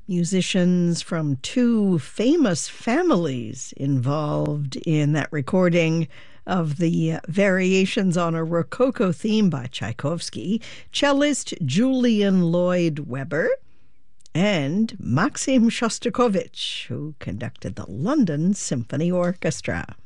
Musicians from two famous families involved in that recording of the variations on a Rococo theme by Tchaikovsky, cellist Julian Lloyd Webber and Maxim Shostakovich, who conducted the London Symphony Orchestra.